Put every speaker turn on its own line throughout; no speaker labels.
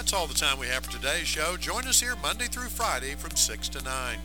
That's all the time we have for today's show. Join us here Monday through Friday from 6 to 9.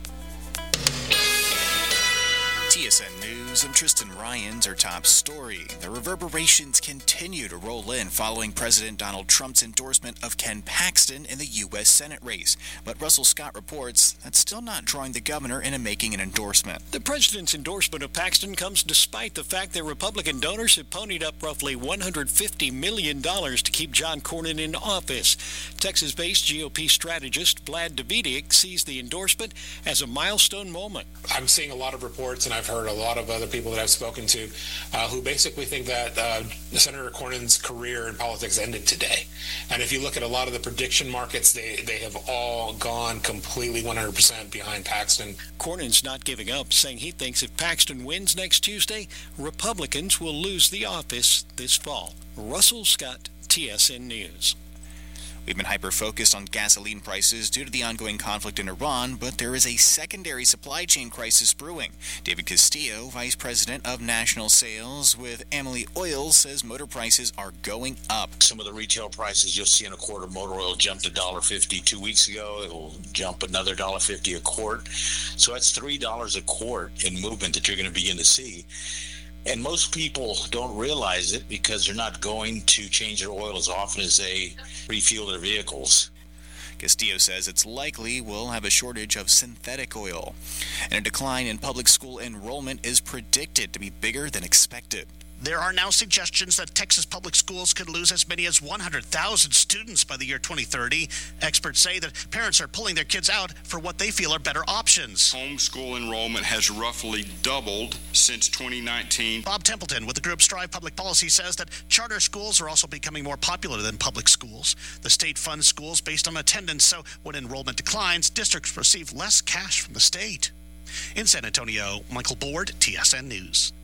TSN News, I'm Tristan Ryans. Our top story. The reverberations continue to roll in following President Donald Trump's endorsement of Ken Paxton in the U.S. Senate race. But Russell Scott reports that's still not drawing the governor into making an endorsement.
The president's endorsement of Paxton comes despite the fact that Republican donors have ponied up roughly $150 million to keep John Cornyn in office. Texas-based GOP strategist Vlad Davidic sees the endorsement as a milestone moment.
I'm seeing a lot of reports, and I've heard a lot of other people that I've spoken to who basically think that Senator Cornyn's career in politics ended today. And if you look at a lot of the prediction markets, they have all gone completely 100% behind Paxton.
Cornyn's not giving up, saying he thinks if Paxton wins next Tuesday, Republicans will lose the office this fall. Russell Scott, TSN News.
We've been hyper-focused on gasoline prices due to the ongoing conflict in Iran, but there is a secondary supply chain crisis brewing. David Castillo, Vice President of National Sales with Amalie Oil, says motor prices are going up.
Some of the retail prices you'll see in a quart of motor oil jumped $1.50 2 weeks ago. It will jump another $1.50 a quart. So that's $3 a quart in movement that you're going to begin to see. And most people don't realize it because they're not going to change their oil as often as they refuel their vehicles.
Castillo says it's likely we'll have a shortage of synthetic oil. And a decline in public school enrollment is predicted to be bigger than expected.
There are now suggestions that Texas public schools could lose as many as 100,000 students by the year 2030. Experts say that parents are pulling their kids out for what they feel are better options.
Homeschool enrollment has roughly doubled since 2019.
Bob Templeton with the group Strive Public Policy says that charter schools are also becoming more popular than public schools. The state funds schools based on attendance, so when enrollment declines, districts receive less cash from the state. In San Antonio, Michael Board, TSN News.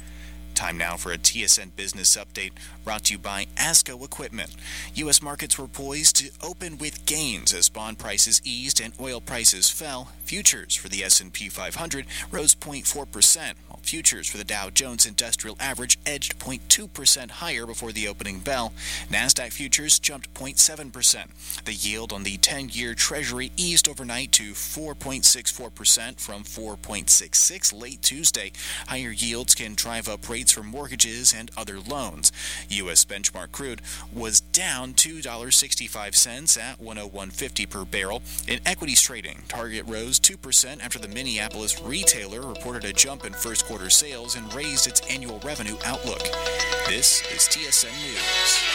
Time now for a TSN Business Update brought to you by ASCO Equipment. U.S. markets were poised to open with gains as bond prices eased and oil prices fell. Futures for the S&P 500 rose 0.4%, while futures for the Dow Jones Industrial Average edged 0.2% higher before the opening bell. NASDAQ futures jumped 0.7%. The yield on the 10-year Treasury eased overnight to 4.64% from 4.66 late Tuesday. Higher yields can drive up rates for mortgages and other loans. U.S. benchmark crude was down $2.65 at $101.50 per barrel. In equities trading, Target rose 2% after the Minneapolis retailer reported a jump in first quarter sales and raised its annual revenue outlook. This is TSN News.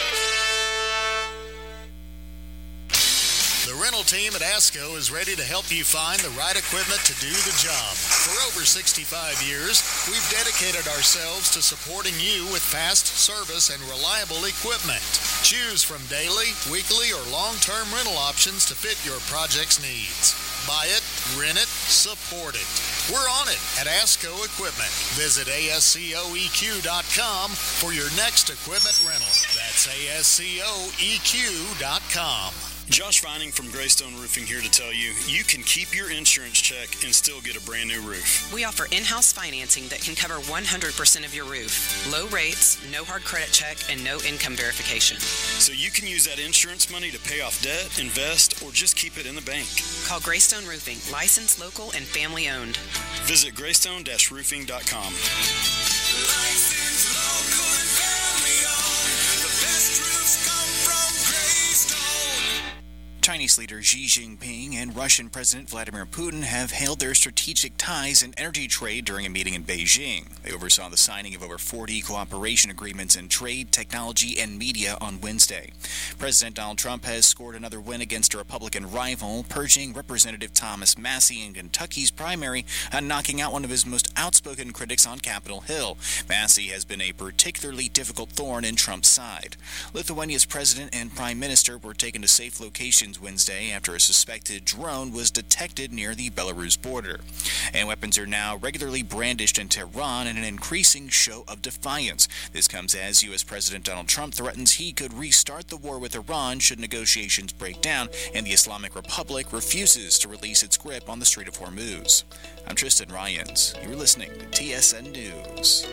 The rental team at ASCO is ready to help you find the right equipment to do the job. For over 65 years, we've dedicated ourselves to supporting you with fast service and reliable equipment. Choose from daily, weekly, or long-term rental options to fit your project's needs. Buy it, rent it, support it. We're on it at ASCO Equipment. Visit ASCOEQ.com for your next equipment rental. That's ASCOEQ.com.
Josh Vining from Greystone Roofing here to tell you, you can keep your insurance check and still get a brand new roof.
We offer in-house financing that can cover 100% of your roof. Low rates, no hard credit check, and no income verification.
So you can use that insurance money to pay off debt, invest, or just keep it in the bank.
Call Greystone Roofing, licensed, local, and family owned.
Visit greystone-roofing.com.
Licensed, local, and family owned. The best roofs come from Greystone.
Chinese leader Xi Jinping and Russian President Vladimir Putin have hailed their strategic ties in energy trade during a meeting in Beijing. They oversaw the signing of over 40 cooperation agreements in trade, technology, and media on Wednesday. President Donald Trump has scored another win against a Republican rival, purging Representative Thomas Massie in Kentucky's primary and knocking out one of his most outspoken critics on Capitol Hill. Massie has been a particularly difficult thorn in Trump's side. Lithuania's president and prime minister were taken to safe locations Wednesday after a suspected drone was detected near the Belarus border. And weapons are now regularly brandished in Tehran in an increasing show of defiance. This comes as U.S. President Donald Trump threatens he could restart the war with Iran should negotiations break down and the Islamic Republic refuses to release its grip on the Strait of Hormuz. I'm Tristan Ryans. You're listening to TSN News.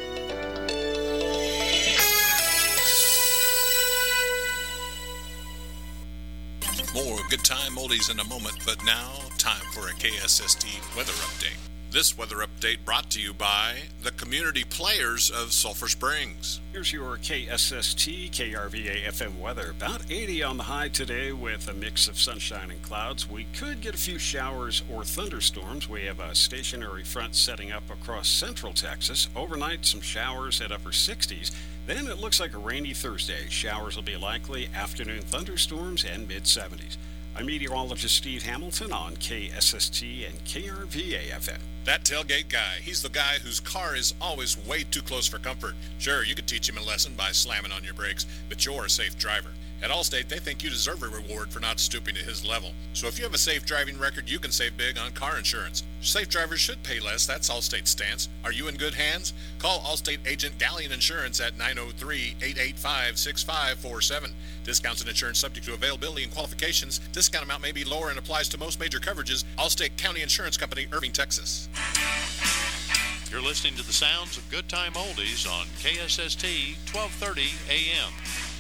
More Good Time Oldies in a moment, but now, time for a KSST weather update. This weather update brought to you by the community players of Sulphur Springs.
Here's your KSST KRVA FM weather. About 80 on the high today with a mix of sunshine and clouds. We could get a few showers or thunderstorms. We have a stationary front setting up across central Texas. Overnight, some showers at upper 60s. Then it looks like a rainy Thursday. Showers will be likely, afternoon thunderstorms, and mid-70s. I'm meteorologist Steve Hamilton on KSST and KRVA FM.
That tailgate guy, he's the guy whose car is always way too close for comfort. Sure, you could teach him a lesson by slamming on your brakes, but you're a safe driver. At Allstate, they think you deserve a reward for not stooping to his level. So if you have a safe driving record, you can save big on car insurance. Safe drivers should pay less. That's Allstate's stance. Are you in good hands? Call Allstate agent Galleon Insurance at 903-885-6547. Discounts and insurance subject to availability and qualifications. Discount amount may be lower and applies to most major coverages. Allstate County Insurance Company, Irving, Texas.
You're listening to the sounds of Good Time Oldies on KSST 1230 AM.